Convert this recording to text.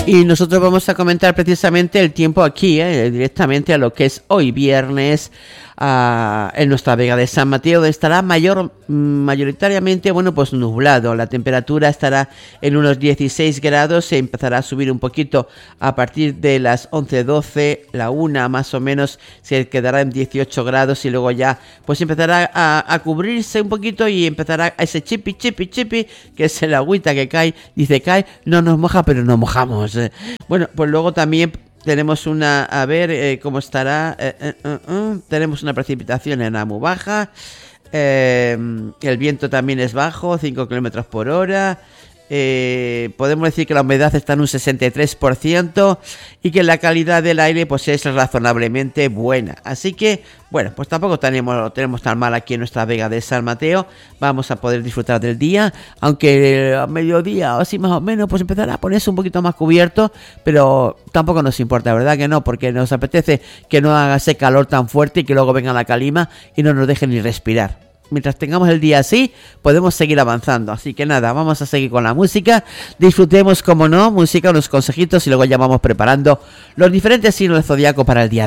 Y nosotros vamos a comentar precisamente el tiempo aquí, directamente a lo que es hoy viernes, en nuestra Vega de San Mateo, donde estará mayoritariamente, pues nublado. La temperatura estará en unos 16 grados, se empezará a subir un poquito a partir de las 11, 12, la 1 más o menos, se quedará en 18 grados y luego ya pues empezará a cubrirse un poquito y empezará ese chipi, que es el agüita que cae, cae, no nos moja pero nos mojamos. Bueno, pues luego también tenemos a ver cómo estará. Tenemos una precipitación en la muy baja. El viento también es bajo, 5 kilómetros por hora. Podemos decir que la humedad está en un 63% y que la calidad del aire pues es razonablemente buena. Así que, pues tampoco tenemos tan mal aquí en nuestra Vega de San Mateo. Vamos a poder disfrutar del día, aunque a mediodía o así más o menos pues empezará a ponerse un poquito más cubierto, pero tampoco nos importa, ¿verdad que no? Porque nos apetece que no haga ese calor tan fuerte y que luego venga la calima y no nos deje ni respirar. Mientras tengamos el día así, podemos seguir avanzando. Así que nada, vamos a seguir con la música. Disfrutemos, como no, música, unos consejitos y luego ya vamos preparando los diferentes signos del zodiaco para el día.